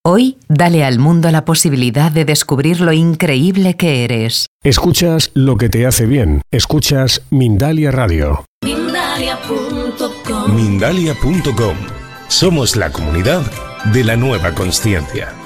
Hoy, dale al mundo la posibilidad de descubrir lo increíble que eres. Escuchas lo que te hace bien. Escuchas Mindalia Radio. Mindalia.com. Somos la comunidad de la nueva consciencia.